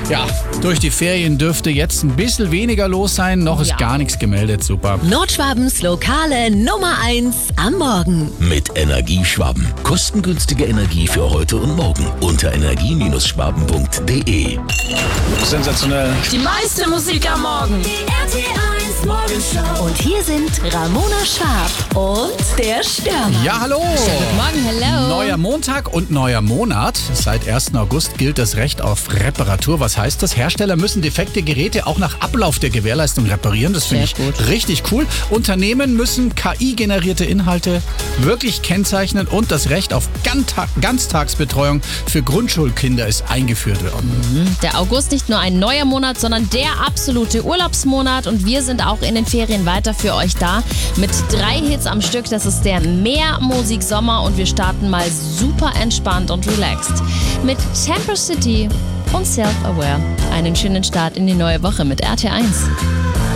Ja, durch die Ferien dürfte jetzt ein bisschen weniger los sein. Noch ist gar nichts gemeldet. Super. Nordschwabens lokale Nummer 1 am Morgen. Mit Energieschwaben. Kostengünstige Energie für heute und morgen. Unter energie-schwaben.de. Sensationell. Die meiste Musik am Morgen. Die RTL 1 Morgenshow. Und hier sind Ramona Schwab und der Stürmer. Ja, hallo. Guten Morgen, hello. Neuer Montag und neuer Monat. Seit 1. August gilt das Recht auf Reparatur. Was heißt das? Hersteller müssen defekte Geräte auch nach Ablauf der Gewährleistung reparieren. Das finde ich richtig cool. Unternehmen müssen KI-generierte Inhalte wirklich kennzeichnen und das Recht auf Ganztagsbetreuung für Grundschulkinder ist eingeführt worden. Der August nicht nur ein neuer Monat, sondern der absolute Urlaubsmonat und wir sind auch in den Ferien weiter für euch da mit 3 Hits am Stück. Das ist der Meermusik Sommer und wir starten mal super entspannt und relaxed mit Temper City und Self-Aware. Einen schönen Start in die neue Woche mit RT1.